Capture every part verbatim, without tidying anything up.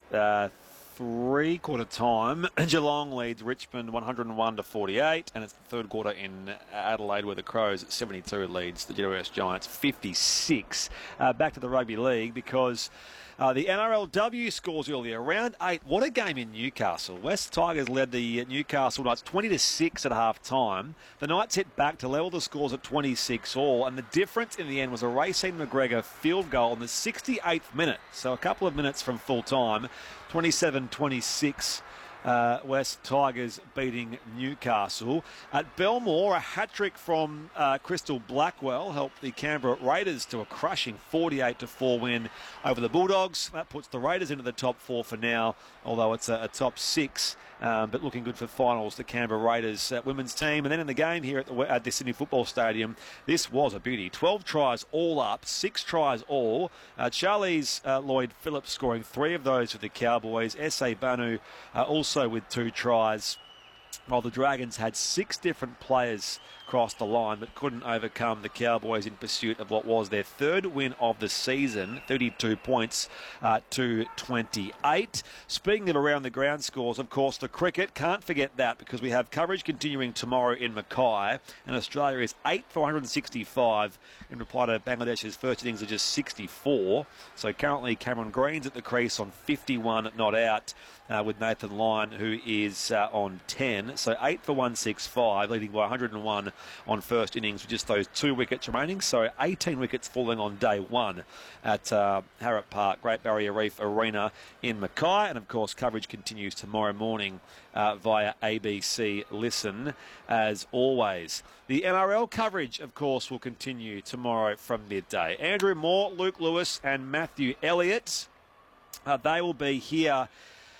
uh, three quarter time, Geelong leads Richmond one hundred and one to forty-eight, and it's the third quarter in Adelaide where the Crows at seventy-two leads the G W S Giants fifty-six. Uh, back to the rugby league because uh, the N R L W scores earlier. Round eight, what a game in Newcastle. West Tigers led the Newcastle Knights twenty to six at half time. The Knights hit back to level the scores at twenty-six all, and the difference in the end was a Racine McGregor field goal in the sixty-eighth minute, so a couple of minutes from full time. twenty-seven twenty-six, uh, West Tigers beating Newcastle. At Belmore, a hat-trick from uh, Crystal Blackwell helped the Canberra Raiders to a crushing forty-eight to four win over the Bulldogs. That puts the Raiders into the top four for now, although it's a, a top six. Um, but looking good for finals, the Canberra Raiders uh, women's team. And then in the game here at the, at the Sydney Football Stadium, this was a beauty. twelve tries all up, six tries all. Uh, Charlize uh, Lloyd-Phillips scoring three of those for the Cowboys. S A Banu uh, also with two tries, while the Dragons had six different players cross the line but couldn't overcome the Cowboys in pursuit of what was their third win of the season, thirty-two points uh, to twenty-eight. Speaking of around the ground scores, of course, the cricket, can't forget that because we have coverage continuing tomorrow in Mackay, and Australia is eight for one hundred sixty-five in reply to Bangladesh's first innings of just sixty-four. So currently Cameron Green's at the crease on fifty-one not out, uh, with Nathan Lyon, who is uh, on ten. So eight for one sixty-five, leading by one hundred and one on first innings with just those two wickets remaining. So eighteen wickets falling on day one at uh, Harrop Park, Great Barrier Reef Arena in Mackay. And of course, coverage continues tomorrow morning uh, via A B C Listen as always. The N R L coverage, of course, will continue tomorrow from midday. Andrew Moore, Luke Lewis and Matthew Elliott, uh, they will be here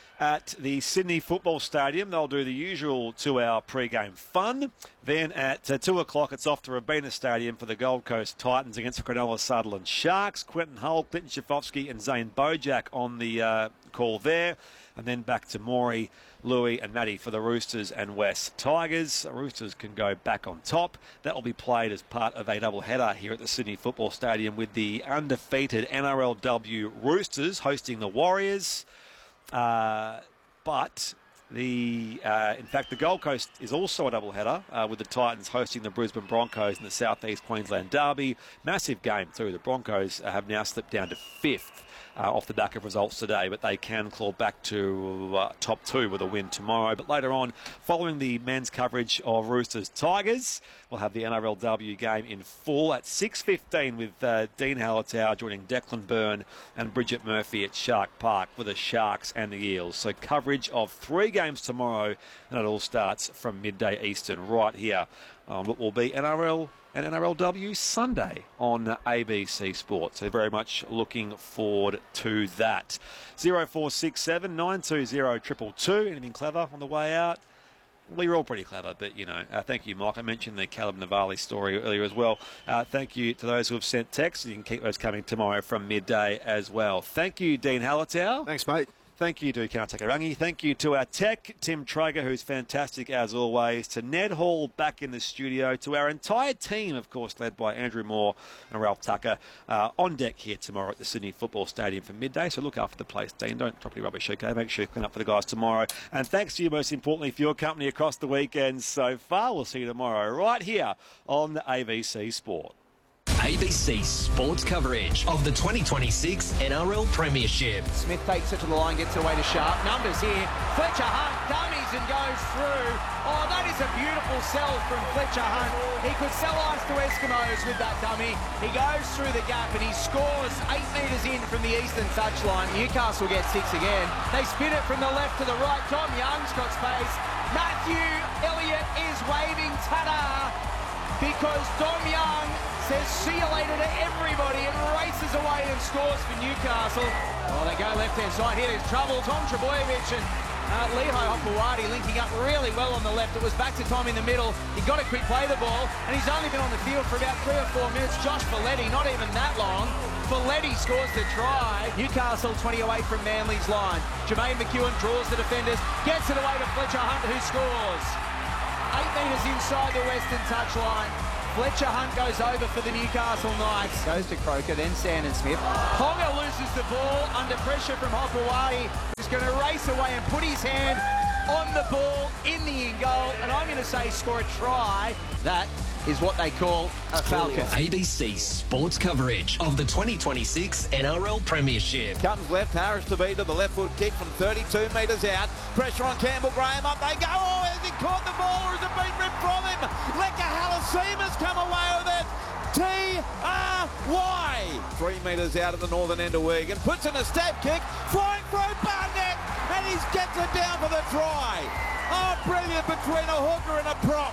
at the Sydney Football Stadium. They'll do the usual two-hour pre-game fun. Then at uh, two o'clock, it's off to Robina Stadium for the Gold Coast Titans against the Cronulla Sutherland Sharks. Quentin Hull, Clinton Schifofsky and Zane Bojack on the uh, call there. And then back to Maury, Louis and Matty for the Roosters and West Tigers. The Roosters can go back on top. That will be played as part of a double header here at the Sydney Football Stadium with the undefeated N R L W Roosters hosting the Warriors. Uh, but the uh, in fact the Gold Coast is also a double header uh, with the Titans hosting the Brisbane Broncos in the South East Queensland Derby. Massive game too. The Broncos uh, have now slipped down to fifth uh, off the back of results today, but they can claw back to uh, top two with a win tomorrow. But later on, following the men's coverage of Roosters Tigers, we'll have the N R L W game in full at six fifteen with uh, Dean Hallertau joining Declan Byrne and Bridget Murphy at Shark Park for the Sharks and the Eels. So coverage of three games tomorrow, and it all starts from midday Eastern right here on what will be N R L and N R L W Sunday on A B C Sport. So very much looking forward to that. zero four six seven nine two zero two two two. Anything clever on the way out? Well, you're all pretty clever, but, you know, uh, thank you, Mike. I mentioned the Caleb Navali story earlier as well. Uh, thank you to those who have sent texts. You can keep those coming tomorrow from midday as well. Thank you, Dean Hallertau. Thanks, mate. Thank you to Kanatakarangi. Thank you to our tech, Tim Traeger, who's fantastic as always. To Ned Hall back in the studio. To our entire team, of course, led by Andrew Moore and Ralph Tucker, uh, on deck here tomorrow at the Sydney Football Stadium for midday. So look after the place, Dean. Don't drop any rubbish, okay? Make sure you clean up for the guys tomorrow. And thanks to you, most importantly, for your company across the weekend so far. We'll see you tomorrow right here on the A B C Sport. A B C Sports coverage of the twenty twenty-six N R L Premiership. Smith takes it to the line, gets away to Sharp. Numbers here. Fletcher Hunt dummies and goes through. Oh, that is a beautiful sell from Fletcher Hunt. He could sell ice to Eskimos with that dummy. He goes through the gap and he scores eight metres in from the eastern touchline. Newcastle gets six again. They spin it from the left to the right. Tom Young's got space. Matthew Elliott is waving ta-da because Dom Young says see you later to everybody and races away and scores for Newcastle. Oh, they go left-hand side. Here there's trouble. Tom Trebojevic and uh, Lehigh Hopewadi linking up really well on the left. It was back to Tom in the middle. He got to quick play the ball, and he's only been on the field for about three or four minutes. Josh Folletti, not even that long. Folletti scores the try. Newcastle twenty away from Manly's line. Jermaine McEwen draws the defenders, gets it away to Fletcher Hunt, who scores. Eight metres inside the western touchline. Fletcher Hunt goes over for the Newcastle Knights. Goes to Croker, then Sandon Smith. Ponga loses the ball under pressure from Hopewadi. going to race away and put his hand on the ball in the in goal, and I'm going to say score a try. That is what they call a falcon. A B C Sports coverage of the twenty twenty-six N R L Premiership. Comes left, Harris to beat to the left foot kick from thirty-two metres out. Pressure on Campbell Graham, up they go. Oh, has he caught the ball or has it been ripped from him? Leka Halasima's come away with it. T R Y. Three metres out at the northern end of Wigan. Puts in a stab kick. Flying through Barnett. And he gets it down for the try. Oh, brilliant between a hooker and a prop.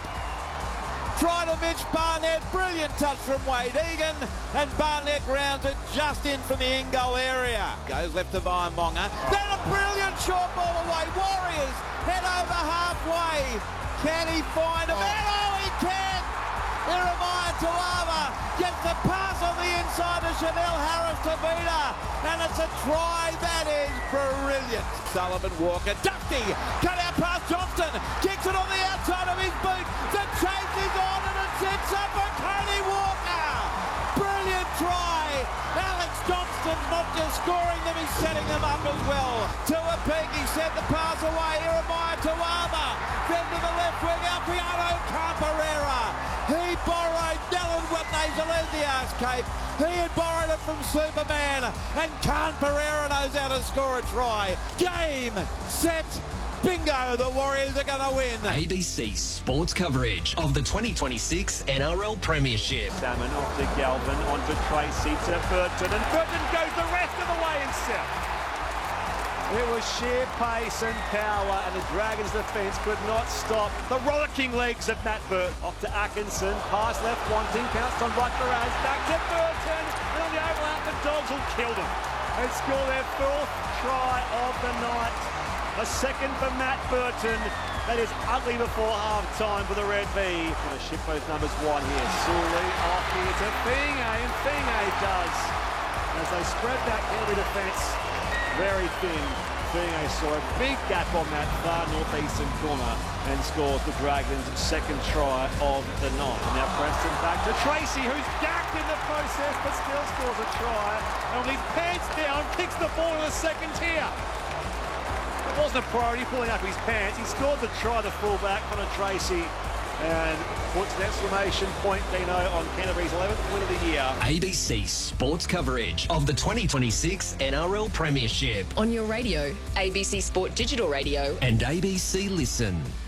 Try to Mitch Barnett. Brilliant touch from Wade Egan. And Barnett rounds it just in from the in goal area. Goes left to Vaimonga. Then a brilliant short ball away. Warriors head over halfway. Can he find him? And oh, he can. Jeremiah Tuava gets the pass on the inside to Chanel Harris to beat her. And it's a try. That is brilliant. Sullivan Walker. Dusty. Cut out past Johnston. Kicks it on the outside of his boot. The chase is on and it sets up for Cody Walker. Brilliant try. Alex Johnston not just scoring them, he's setting them up as well. To a peak, he sent the pass away. Jeremiah Tuava. Then to the left wing, Alpiano Camperera. He borrowed Dylan Whitney's Alesias cape. He had borrowed it from Superman. And Khan Pereira knows how to score a try. Game, set, bingo. The Warriors are going to win. A B C Sports coverage of the twenty twenty-six N R L Premiership. Salmon off to Galvin, onto Tracy, to Burton. And Burton goes the rest of the way himself. It was sheer pace and power, and the Dragons' defence could not stop the rollicking legs of Matt Burton. Off to Atkinson, pass left, wanting, pounced on right for Az, back to Burton, and on the overlap, the Dogs will kill them. They score their fourth try of the night. A second for Matt Burton. That is ugly before half-time for the Red V. Going to shift both numbers wide here. Sully off here to Finge, and Finge does. As they spread that early defence, very thin. Finge saw a big gap on that far northeastern corner and scores the Dragons' second try of the night. Now Preston back to Tracy, who's gacked in the process but still scores a try. And with his pants down, kicks the ball in the second tier. It wasn't a priority pulling up his pants. He scored the try, the fullback, Connor Tracy, and puts an exclamation point, Dino, on Canterbury's eleventh win of the year. A B C Sports coverage of the twenty twenty-six N R L Premiership. On your radio, A B C Sport Digital Radio. And A B C Listen.